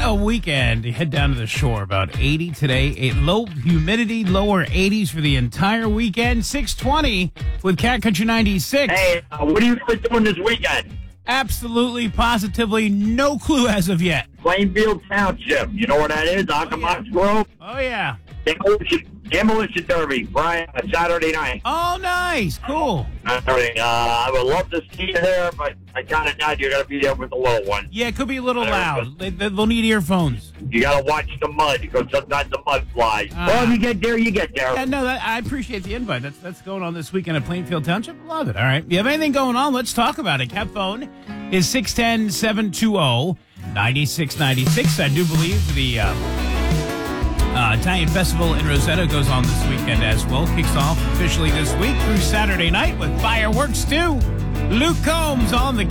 a weekend. You head down to the shore. About 80 today. Low humidity, lower 80s for the entire weekend. 620 with Cat Country 96. Hey, what are you doing this weekend? Absolutely, positively, no clue as of yet. Plainfield Township. You know where that is? Occomox Grove. Oh, yeah. Demolition Derby, Saturday night. Oh, nice. Cool. I would love to see you there, but I kind of doubt you're going to be there with the little one. Yeah, it could be a little loud. They'll need earphones. You got to watch the mud because sometimes the mud flies. Well, if you get there, you get there. Yeah, no, I appreciate the invite. That's going on this weekend at Plainfield Township. Love it. All right. You have anything going on? Let's talk about it. Cat phone is 610-720-9696. I do believe the Italian Festival in Rosetta goes on this weekend as well. Kicks off officially this week through Saturday night with fireworks too. Luke Combs on the